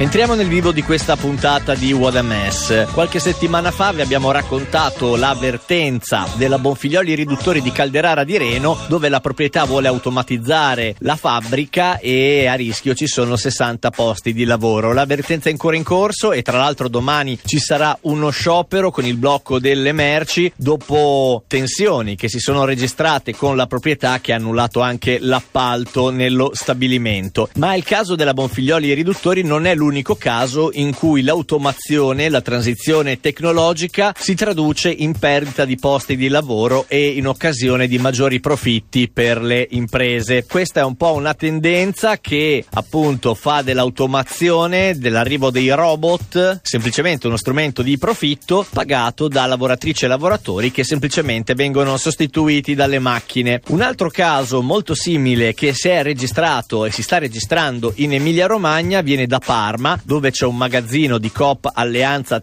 Entriamo nel vivo di questa puntata di What a Mess. Qualche settimana fa vi abbiamo raccontato la vertenza della Bonfiglioli Riduttori di Calderara di Reno, dove la proprietà vuole automatizzare la fabbrica e a rischio ci sono 60 posti di lavoro. La vertenza è ancora in corso e tra l'altro domani ci sarà uno sciopero con il blocco delle merci dopo tensioni che si sono registrate con la proprietà, che ha annullato anche l'appalto nello stabilimento. Ma il caso della Bonfiglioli Riduttori non è l'unico caso in cui l'automazione, la transizione tecnologica si traduce in perdita di posti di lavoro e in occasione di maggiori profitti per le imprese. Questa è un po' una tendenza che appunto fa dell'automazione, dell'arrivo dei robot, semplicemente uno strumento di profitto pagato da lavoratrici e lavoratori che semplicemente vengono sostituiti dalle macchine. Un altro caso molto simile che si è registrato e si sta registrando in Emilia Romagna viene da Parma, dove c'è un magazzino di Coop Alleanza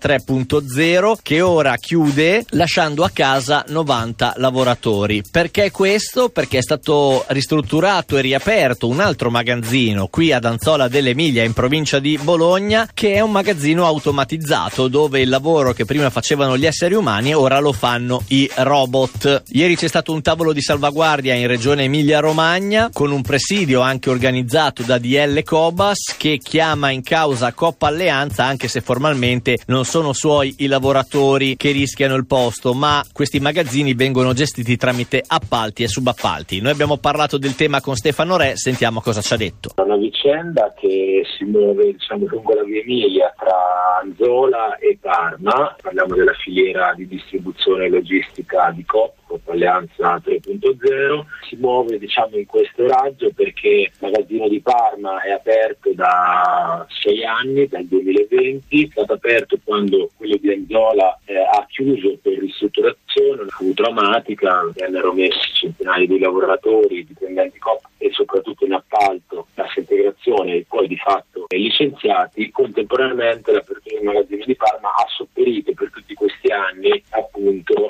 3.0 che ora chiude lasciando a casa 90 lavoratori. Perché questo? Perché è stato ristrutturato e riaperto un altro magazzino qui ad Anzola dell'Emilia in provincia di Bologna, che è un magazzino automatizzato dove il lavoro che prima facevano gli esseri umani ora lo fanno i robot. Ieri c'è stato un tavolo di salvaguardia in regione Emilia Romagna con un presidio anche organizzato da DL Cobas che chiama in causa Coop Alleanza, anche se formalmente non sono suoi i lavoratori che rischiano il posto, ma questi magazzini vengono gestiti tramite appalti e subappalti. Noi abbiamo parlato del tema con Stefano Re, sentiamo cosa ci ha detto. È una vicenda che si muove lungo la via Emilia tra Anzola e Parma. Parliamo della filiera di distribuzione e logistica di Coop Alleanza 3.0, si muove in questo raggio perché il magazzino di Parma è aperto da 6 anni, dal 2020, è stato aperto quando quello di Anzola ha chiuso per ristrutturazione, fu traumatica, vennero messi centinaia di lavoratori, dipendenti Coop e soprattutto in appalto, cassa integrazione e poi di fatto licenziati. Contemporaneamente l'apertura del magazzino di Parma ha sopperito per tutti questi anni appunto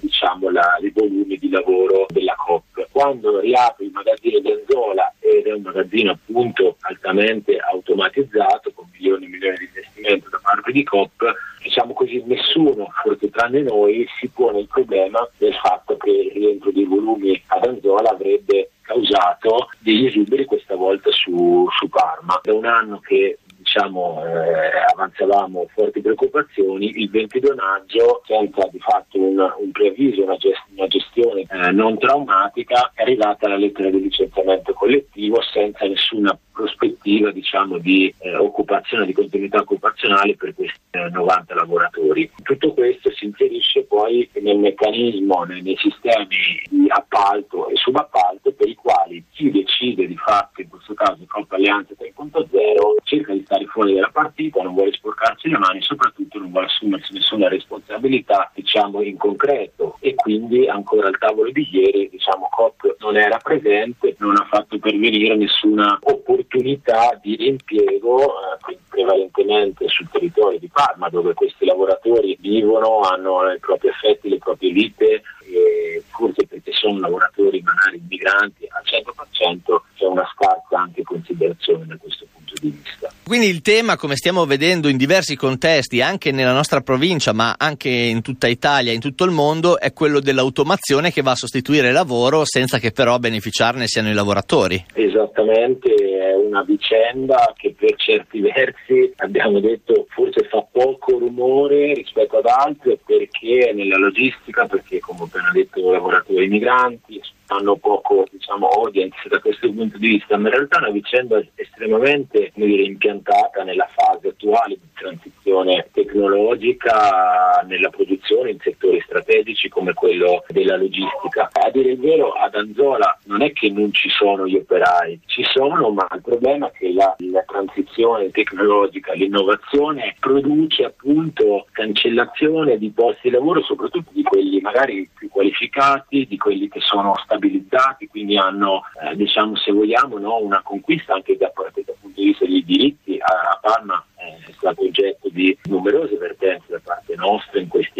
i volumi di lavoro della Coop. Quando riapre il magazzino di Anzola, ed è un magazzino appunto altamente automatizzato con milioni e milioni di investimento da parte di Coop, nessuno, forse tranne noi, si pone il problema del fatto che il rientro dei volumi ad Anzola avrebbe causato degli esuberi, questa volta su Parma. Da un anno che avanzavamo forti preoccupazioni, il 22 maggio, senza di fatto un preavviso, una gestione non traumatica, è arrivata la lettera di licenziamento collettivo senza nessuna prospettiva di occupazione, di continuità occupazionale per questi 90 lavoratori. Tutto questo si inserisce poi nel meccanismo, nei sistemi di appalto e subappalto per i quali chi decide di fatto, in questo caso Coop Alleanza 3.0, cerca di stare fuori dalla partita, non vuole sporcarsi le mani, soprattutto non vuole assumersi nessuna responsabilità in concreto, e quindi ancora al tavolo di ieri Coop non era presente, non ha fatto pervenire nessuna opportunità di riimpiego prevalentemente sul territorio di Parma, dove questi lavoratori vivono, hanno i propri affetti, le proprie vite, e forse perché sono lavoratori magari immigranti al 100% c'è una scarsa anche considerazione da questo punto di vista. Quindi il tema, come stiamo vedendo in diversi contesti, anche nella nostra provincia, ma anche in tutta Italia, in tutto il mondo, è quello dell'automazione che va a sostituire il lavoro senza che però a beneficiarne siano i lavoratori. Esattamente, è una vicenda che per certi versi, abbiamo detto, forse fa poco rumore rispetto ad altre, perché nella logistica, perché come ho appena detto lavoratori migranti hanno poco audience da questo punto di vista, ma in realtà è una vicenda estremamente impiantata nella fase attuale di transizione tecnologica nella produzione in settori strategici come quello della logistica. A dire il vero, ad Anzola non è che non ci sono gli operai, ci sono, ma il problema è che la transizione tecnologica, l'innovazione produce appunto cancellazione di posti di lavoro, soprattutto di quelli magari più qualificati, di quelli che sono stabilizzati, quindi hanno se vogliamo una conquista anche dal punto di vista dei diritti. A Parma è stato oggetto di numerose vertenze da parte nostra in questi